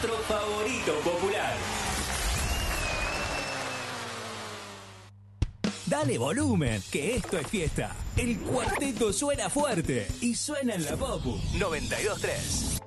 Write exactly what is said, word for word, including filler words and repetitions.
nuestro favorito popular. Dale volumen, que esto es fiesta. El cuarteto suena fuerte y suena en la Popu noventa y dos punto tres.